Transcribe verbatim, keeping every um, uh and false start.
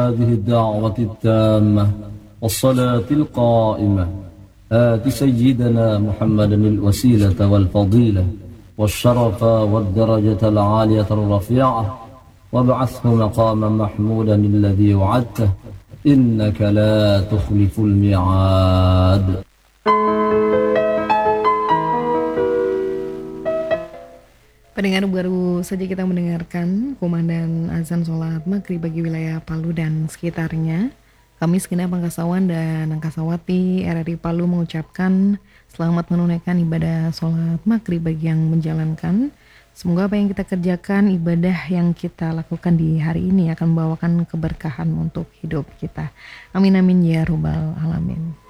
هذه الدعوة التامة والصلاة القائمة آت سيدنا محمد الوسيلة والفضيلة والشرف والدرجة العالية الرفيعة وابعثه مقاما محمودا الذي وعدته إنك لا تخلف الميعاد. Pendengar, baru saja kita mendengarkan komandan azan sholat maghrib bagi wilayah Palu dan sekitarnya. Kami segenap angkasawan dan angkasawati R R I Palu mengucapkan selamat menunaikan ibadah sholat maghrib bagi yang menjalankan. Semoga apa yang kita kerjakan, ibadah yang kita lakukan di hari ini akan membawakan keberkahan untuk hidup kita. Amin amin ya rabbal alamin.